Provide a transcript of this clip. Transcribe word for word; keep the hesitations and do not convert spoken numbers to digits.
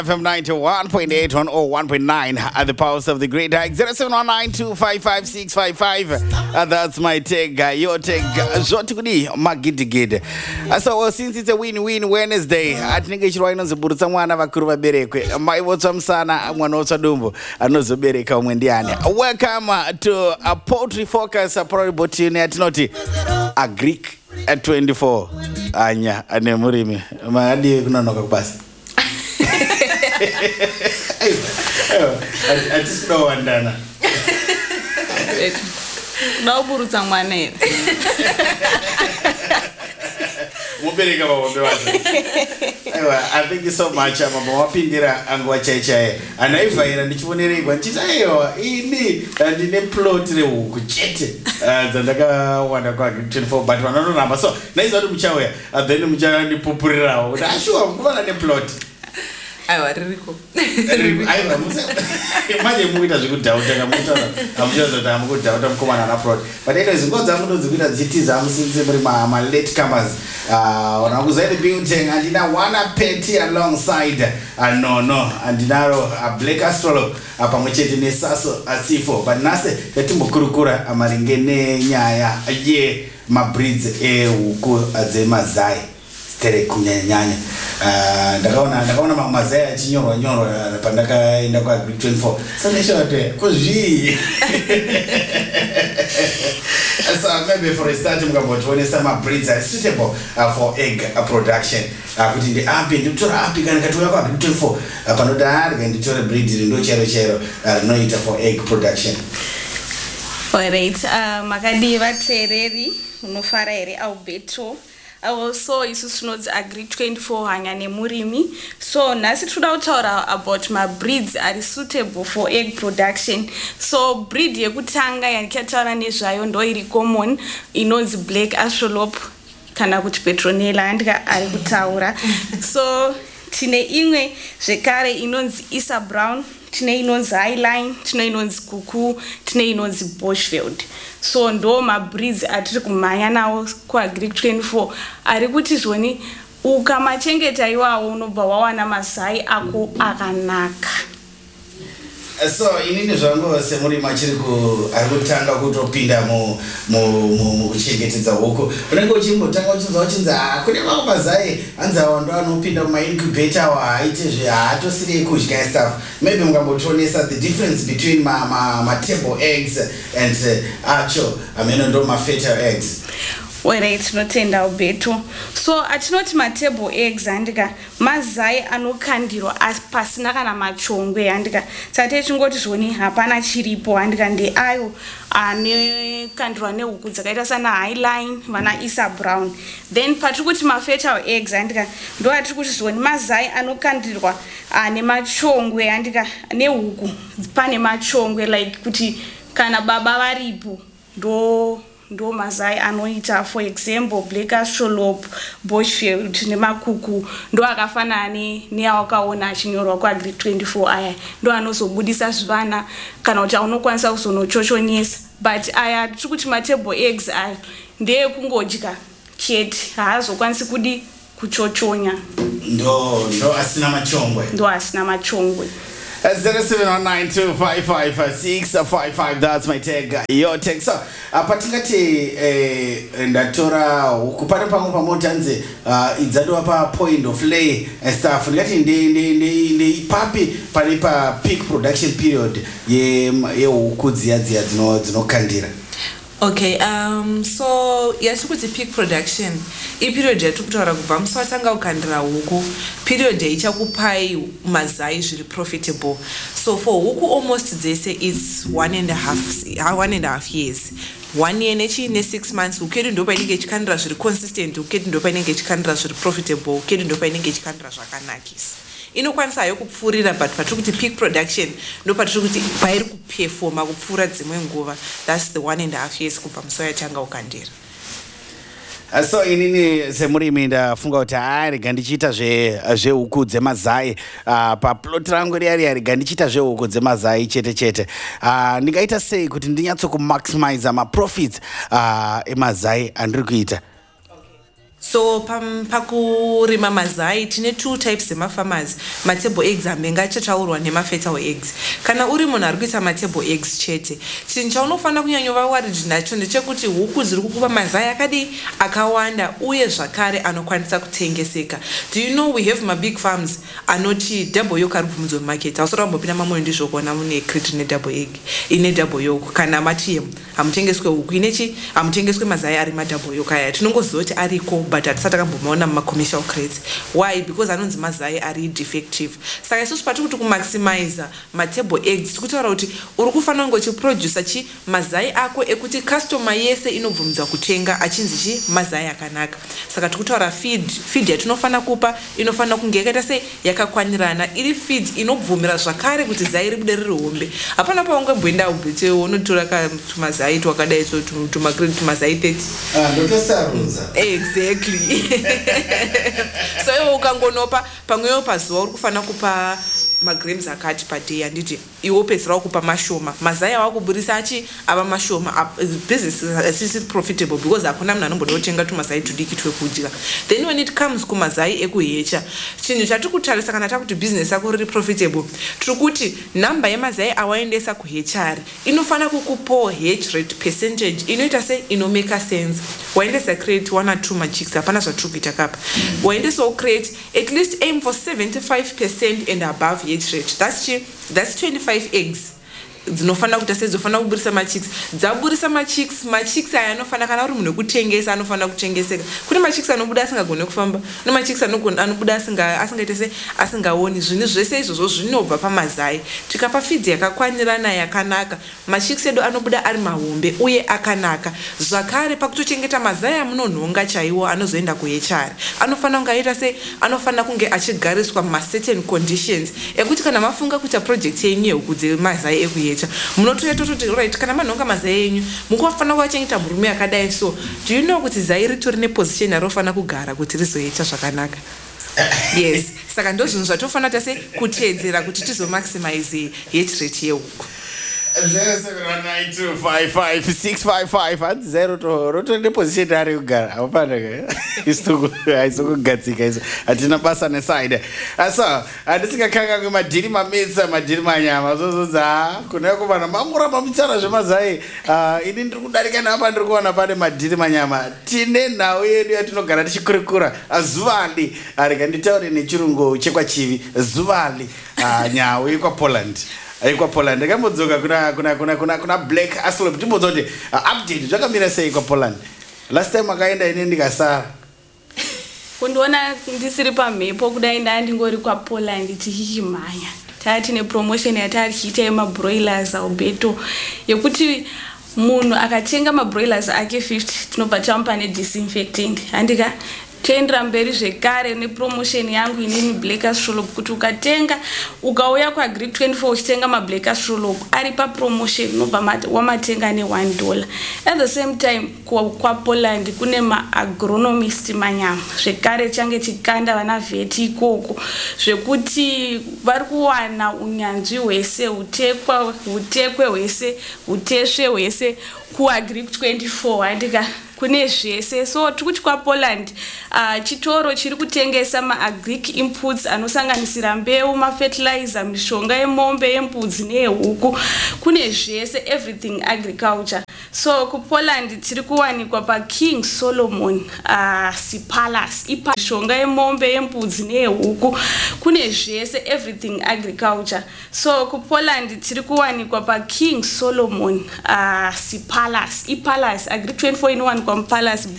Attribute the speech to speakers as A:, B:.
A: F M ninety-one point eight on oh one point nine at the pulse of the great hike zero seven one nine two five five six five five. Uh, that's my take, uh, your take. Zotukudi magidigid. Uh, so well, since it's a win-win Wednesday, I think it's right on the Bursa mwana vakuruva berekwe. My what's sana mwana osadumbu anozo bereka umwendiane. Welcome uh, to a poultry focus uh, probably botini at noti a Greek at twenty-four. Anya anemurimi. Maadi kunonoka kubasi. I just know one dana.
B: No buruza mwane.
A: Mubirika babo bewaza. I thank you so much mama wapindira angwa chaichai. Anaivaira ndichibonere nchita iyo ini ndine plot re kuchete. Zandaka wanda kwa twenty-four but wanono namba so naizo muchawe then muchawe ndi popurirawo. Ndashua ngubana ne plot.
B: Aiwa ririko.
A: Aiwa musa. Maje muita zvekudhauta kamuita amuchazo kuti amukudhauta mukomana na fraud. But anyways ngoza munozi kuita dzitiza amusinze muri ma, ma late comers. Uh ona kuzaidi building andina wana peti alongside uh, no no andinaro a uh, black astrolog apa uh, muchete ne saso asifo but nase yatimbokurukura amaringene nyaya ye ma breeds e uku adzema zai tere kunyanya uh ndakaona ndakaona mamazaya achinyorwa nyorwa pandakaenda kwa Greek twenty-four saneshate kuzvi so maybe for a start mukabotone some breeds are suitable uh, for egg uh, production kuti ndi api nditora api kana katoya kwa Greek twenty-four uh, panoda ari nditore breed ndo chero chero uh, noita for egg production.
B: Alright, uh, makadi vatsereri unofara ere au beto. Also isusu nozi Agri twenty-four hanya nemurimi. So nasi toda kutaura about my breeds are suitable for egg production. So breed yekutanga yanikataura nezvayo ndo iri common inonzi black astrolop kana kuti petronella andika ari kutaura. So tine imwe zvekare inonzi Isa Brown, tine inonzi Highline, tine inonzi Kuku, tine inonzi Bushveld. So ndo ma breeds atiri kumhanya nawo kwa Greek twenty-four ari kuti zvoni ukamachengeta iwawo unobva wawana mazai ako akanaka.
A: So inini zvangu semuri machiri ku ari kutanga kutopinda mu mu kuchengetedza huko unenge uchimbotanga uchinzwa uchinza kune mamwe mazai anza wando anopinda mu incubator wa aite zve haatosiri kudya stuff maybe mungambotonesa the difference between ma ma, ma table eggs and uh, actual ameno ndo ma fetal eggs.
B: Where it's not tenda ubeto. So atinoti ma table eggs andika mazai anokandirwa pasina kana machongwe andika sate chingoti zvoni hapana chiripo andika ndi ayo ane kandirwa nehuku dzakaita sana Highline vana Isa Brown. Then patiri kuti ma fetal eggs andika ndo atiri kuti zvoni mazai anokandirwa ane machongwe andika nehuku pane machongwe like kuti kana baba varipo ndo ndo mazai anoita for example black astrolop Bushveld nemakuku ndo akafanana neawakaona achinyorwa kwa Greek twenty-four aya ndo anozobudisa zvivana kana kuti unokwanisa kuzonochochonyesa but aya tiri kuti ma table eggs aya ndeye kungodya chete haazokwanisi kudi kuchochonya
A: ndo ndo asina machongwe
B: ndo asina machongwe.
A: zero seven one nine two five five six five five. That's my tag. Your tag. So, patingati eh ndatora kupata pamwe pamotanze uh, idzadwa pa point of lay and stuff. Ngati ndi ndi ndi ndi papi palipa peak production period ye ye ukudzia dzia dzino dzinokandira.
C: Okay, um so yes kuti peak production I period yatukutaura kubva musatanga ukandira huku period ichakupai mazai zviri profitable. So for huku almost dzese is one and a half one and a half years. One year nechi ne six months ukedu ndo painenge chikandira zviri consistent ukedu ndo painenge chikandira zviri profitable ukedu ndo painenge chikandira zvakanakisa. Inokwanisa hayo kupfurira but patiri kuti peak production ndo patiri kuti pairi kuperforma kupfura dzimwe nguva. That's the one and a half years kubva musoya changa ukandira.
A: So inini semurimi ndafunga kuti ari gandichita zve zvehuku dzemazai uh, pa plot rangu riari ari gandichita zvehuku dzemazai chete chete uh, ndingaita sei kuti ndinyatso ku maximize ma profits uh, emazai andiri kuita.
C: So pam pakurima mazai tine two types dzemafarmers. Matable eggs amenga chataurwa nemafertile eggs. Kana uri munhu ari kuita matable eggs chete, chinhu chaunofanira kunyanyova worried nacho ndechekuti huku dziri kukupa mazai akadi akawanda uye zvakare anokwanisa kutengeseka. Do you know we have mabig farms anoti double yolk ari kubvunzwa mumarket. Hausora kumbopinda mamwe ndizvo kuona mune crate ine double egg, ine double yolk. Kana matm hamutengeswe huku inechi, hamutengeswe mazai ari madouble yolk aya. Tinongoziva kuti ariko but hatisati takambomaona mumacommercial crates. Why? Because anonzi mazai ari defective. Saka isusu patiri kuti kumaximize matable eggs tiri kutaura kuti uri kufanira kunge uchiproducer chi mazai ako ekuti customer yese inobvumidzwa kutenga achinzi chi mazai akanaka. Saka tiri kutaura feed feed yatinofanira kupa inofanira kunge yakaita sei yakakwanirana, iri feed inobvumira zvakare kuti zai ribude riri hombe. Hapana paungabwenda ubete unotora kamazai twakadai so tumagrade tumazai thirty.
A: Ah, ndotosarudza.
C: Exactly. So iwe ukangonopa pamwewo pazuva uri kufanira kupa magrams akati paday handiti iwo pedzisira kupa mashoma mazai awakuburisa achi ava mashoma business asisi profitable because hakuna munhu anomboda kutenga tumazai tudiki twekudya. Then when it comes kumazai ekuhecha, chinhu chatiri kutarisa kana takuti business yako riri profitable, tiri kuti namba yemazai awaendesa kuhechari inofanira kukupawo hatch rate percentage inoita se inomeka sense. Waendesa crate one or two machicks hapana zvatiri kuita kapa. Waendesawo crate at least aim for seventy-five percent and above hatch rate. That's chi, that's twenty-five eggs. Dzinofanira kuti ase dzinofanira kuburisa machicks. Dzaburisa machicks, machicks aya anofanira kana uri munhu wekutengesa anofanira kutengeseka. Kune machicks anobuda asingagone kufamba, kune machicks anobuda asinga asingaite se asingaoni. Zvinhu zvese izvozvo zvinobva pamazai. Tikapa feed yakakwanirana yakanaka, machicks edu anobuda ari mahombe uye akanaka. Zvakare pakutochengeta mazai amunonhonga chaiwo anozoenda kuhechari, anofanira kunge aita se anofanira kunge achigariswa muma certain conditions ekuti kana mafunga kuita project yenyu yehuku dzemazai ekuhechari munotoya tototi right kana manhonga mazai enyu mukufanira kuachengeta murume akadai so. Do you know kuti zai ritori neposition yarofanira kugara kuti rizoita zvakanaka? Yes. Saka ndo zvinhu zvatofanira tase kuteedzera kuti tizomaximize hatch rate yehuku.
A: zero seven one nine two five five six five five and zero to roto deposition ari kugara hapana isto aisokugadzika iso atina basa neside asa andisingakanga kwemadhiri mametsa madhiri manyama zozodza kuna kubana mamuramba mutsara zvemazai ini ndiri kudarika napa ndiri kuona pane madhiri manyama tine nhau yedu yatinogara tichikurikura zuvali arika nditaure nechirungu chekwachivi zuvali nhau yekwa Poland aikwa Poland akambodzoka kuna kuna kuna kuna kuna Black Aslop timbodzote update zvakamira sei kwa Poland last time akaenda ine ndikasara
B: kundiona ndisiri pamhepo kudai ndandingori kwa Poland tichimhanya tati nepromotion yatari kuita yemabroilers aubeto yekuti munhu akatenga mabroilers ake fifty tinobva tamupa nedisinfectant handika toendera mberi zvekare nepromotion yangu inini Black Astrolop kuti ukatenga ukauya kwa Greek twenty-four uchitenga maBlack Astrolop ari pa promotion unobva wamatenga ne one dollar. At the same time kwa, kwa Poland kune ma-agronomist manyama zvekare change chikanda vana veti ikoko zvekuti vari kuwana unyanzvi hwese hutekwa hutekwe hwese hutesve hwese kuwa Greek twenty-four handika kune zvese. So tikuti kwa Poland uh, chitoro chiri kutengesa ma-agric inputs anosanganisira mbeu, ma-fertilizer, mishonga yemombe, yembudzi neyehuku, kune zvese, everything agriculture. So ku Poland tiri kuwanikwa pa King Solomon uh, Palace ipa mishonga yemombe, yembudzi neyehuku, kune zvese, everything agriculture. So ku Poland tiri kuwanikwa pa King Solomon uh, Palace ipalace Agric twenty-four in one kwa Palace